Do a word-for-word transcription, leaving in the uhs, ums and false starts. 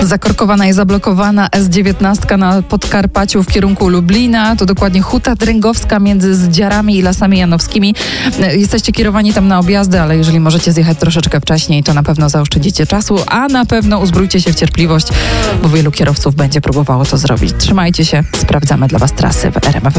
Zakorkowana i zablokowana S dziewiętnaście na Podkarpaciu w kierunku Lublina. To dokładnie Huta Dręgowska między Zdziarami i Lasami Janowskimi. Jesteście kierowani tam na objazdy, ale jeżeli możecie zjechać troszeczkę wcześniej, to na pewno zaoszczędzicie czasu, a na pewno uzbrójcie się w cierpliwość, bo wielu kierowców będzie próbowało to zrobić. Trzymajcie się, sprawdzamy dla Was trasy w R M F